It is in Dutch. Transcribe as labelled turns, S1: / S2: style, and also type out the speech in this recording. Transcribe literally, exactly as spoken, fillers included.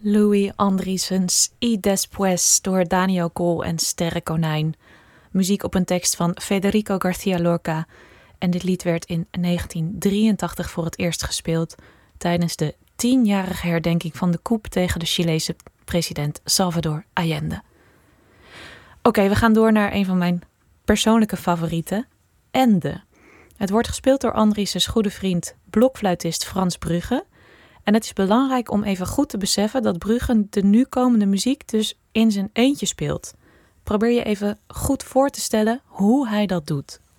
S1: Louis Andriessens I Después door Daniel Kool en Sterrenkonijn. Muziek op een tekst van Federico García Lorca. En dit lied werd in negentien drieëntachtig voor het eerst gespeeld tijdens de tienjarige herdenking van de coup tegen de Chilese president Salvador Allende. Oké, okay, we gaan door naar een van mijn persoonlijke favorieten, Ende. Het wordt gespeeld door Andriessen' goede vriend, blokfluitist Frans Brugge. En het is belangrijk om even goed te beseffen dat Brugge de nu komende muziek dus in zijn eentje speelt. Probeer je even goed voor te stellen hoe hij dat doet.